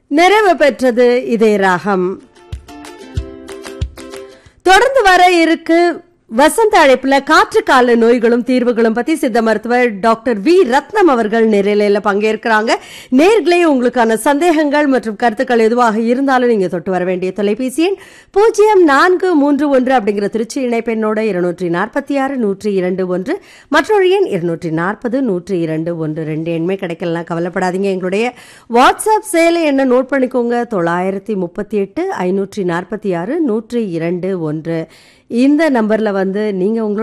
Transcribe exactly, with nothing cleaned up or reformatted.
நிறைவு பெற்றது இதய ராகம். தொடர்ந்து வர இருக்கு வசந்த அழைப்புல காற்று கால நோய்களும் தீர்வுகளும் பத்தி சித்த மருத்துவர் டாக்டர் வி ரத்னம் அவர்கள் நேரலையில பங்கேற்கிறாங்க. நேர்களே, உங்களுக்கான சந்தேகங்கள் மற்றும் கருத்துக்கள் எதுவாக இருந்தாலும் நீங்க தொட்டு வர வேண்டிய தொலைபேசி எண் பூஜ்ஜியம் நான்கு மூன்று ஒன்று அப்படிங்கிற திருச்சி இணைப்பெண்ணோட இருநூற்றி நாற்பத்தி ஆறு நூற்றி இரண்டு ஒன்று, மற்றொரு எண் இருநூற்றி நாற்பது நூற்றி இரண்டு ஒன்று. ரெண்டு எண்ணுமே கிடைக்கலாம், கவலைப்படாதீங்க. எங்களுடைய வாட்ஸ்அப் செயலை என்ன நோட் பண்ணிக்கோங்க, தொள்ளாயிரத்தி முப்பத்தி எட்டு ஐநூற்றி நாற்பத்தி ஆறு நூற்றி இரண்டு ஒன்று. இந்த நம்பர்ல வந்து நீங்க உங்களோட